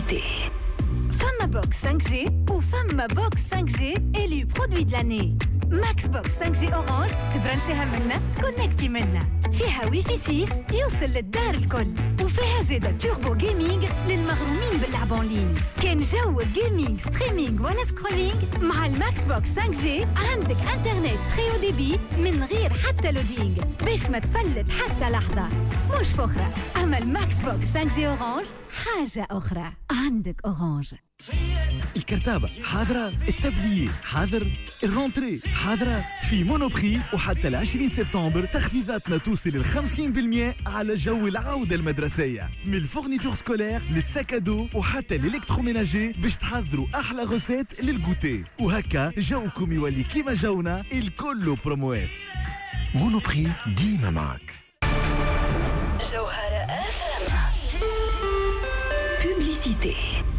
Publicité. Femme Box 5G ou Femme Box 5G élu produit de l'année. Max Box 5G Orange تبرنشيها منا تكونكتي منا. فيها وي في 6 يوصل للدار الكل. وفيها زيادة توربو جيمنج للمغرومين باللعب اونلاين. كان جو جيمنج ستريمينج ولا سكرولينج مع الماكس بوكس 5G عندك انترنت تري دي بي من غير حتى لودينج باش ما تفلت حتى لحظة. مش فخرة، أما الماكس بوكس 5G أورانج حاجة أخرى. عندك أورانج. الكرتابة حاضرة، التبلية حاضر، الرونتري حاضرة. في مونوبري وحتى 20 سبتمبر تخفيضاتنا توصل 50% على جو العودة المدرسية، من الفورنيتور سكولير للساكادو وحتى الالكتروميناجي باش تحضروا أحلى غوسيت للغوتي. وهكا جوكم يولي كيما جونا الكل بروموات. مونوبري ديما معك. جوهرة بوبليسيتي.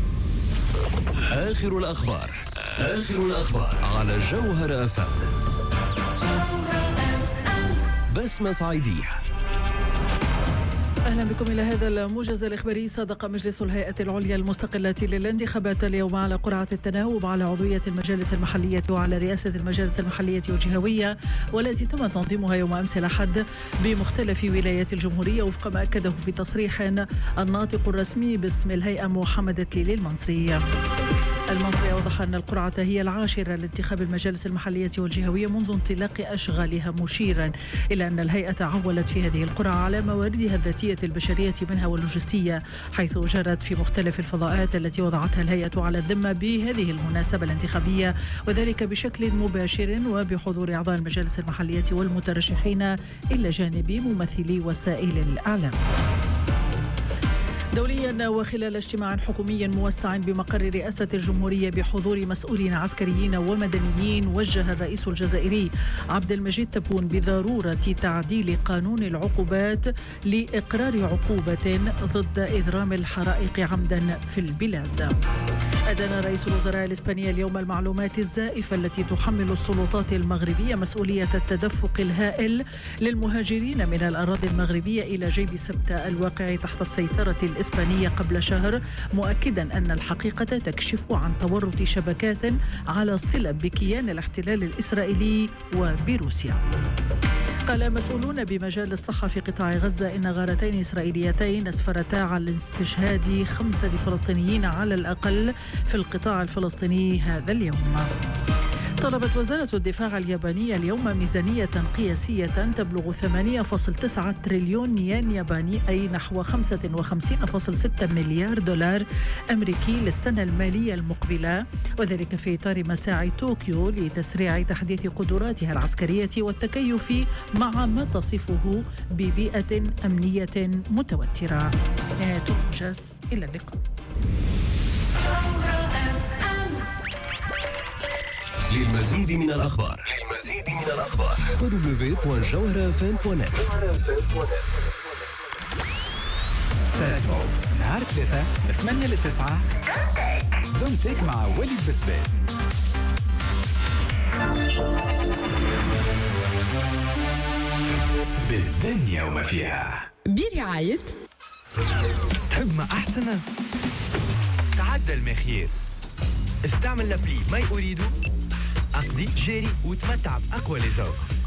آخر الأخبار على جوهرة FM. بسمة صعيدية. أهلا بكم إلى هذا الموجز الإخباري. صادق مجلس الهيئة العليا المستقلة للانتخابات اليوم على قرعة التناوب على عضوية المجالس المحلية وعلى رئاسة المجالس المحلية والجهوية، والتي تم تنظيمها يوم أمس الأحد بمختلف ولايات الجمهورية، وفق ما أكده في تصريح الناطق الرسمي باسم الهيئة محمد التليلي المنصري. المنصري أوضح أن القرعة هي العاشرة لانتخاب المجالس المحلية والجهوية منذ انطلاق أشغالها، مشيرا إلى أن الهيئة عولت في هذه القرعة على مواردها الذاتية البشرية منها واللوجستية، حيث جرت في مختلف الفضاءات التي وضعتها الهيئة على الذمة بهذه المناسبة الانتخابية، وذلك بشكل مباشر وبحضور أعضاء المجالس المحلية والمترشحين إلى جانب ممثلي وسائل الإعلام. دوليا، وخلال اجتماع حكومي موسع بمقر رئاسة الجمهورية بحضور مسؤولين عسكريين ومدنيين، وجه الرئيس الجزائري عبد المجيد تبون بضرورة تعديل قانون العقوبات لإقرار عقوبة ضد إذرام الحرائق عمدا في البلاد. أدان رئيس الوزراء الإسباني اليوم المعلومات الزائفة التي تحمل السلطات المغربية مسؤولية التدفق الهائل للمهاجرين من الأراضي المغربية إلى جيب سبتة الواقع تحت السيطرة الإسبانية قبل شهر، مؤكدا أن الحقيقة تكشف عن تورط شبكات على صلة بكيان الاحتلال الإسرائيلي وبروسيا. قال مسؤولون بمجال الصحة في قطاع غزة إن غارتين إسرائيليتين أسفرتا عن استشهاد 5 فلسطينيين على الأقل في القطاع الفلسطيني هذا اليوم. طلبت وزارة الدفاع اليابانية اليوم ميزانية قياسية تبلغ 8.9 تريليون ين ياباني، أي نحو 55.6 مليار دولار أمريكي للسنة المالية المقبلة، وذلك في إطار مساعي طوكيو لتسريع تحديث قدراتها العسكرية والتكيف مع ما تصفه ببيئة أمنية متوترة. نهاية الموجز، إلى اللقاء. للمزيد من الأخبار www.jawharafm.net. تاسعوا نهار 3 من 8 ل 9 دونتك مع وليد بسباس. بالدنيا وما فيها، برعاية. تحب ما أحسن؟ تعدى المخير، استعمل لابلي ماي أريدو، أقضي جيري وتمتع بأقوى ليزوفر.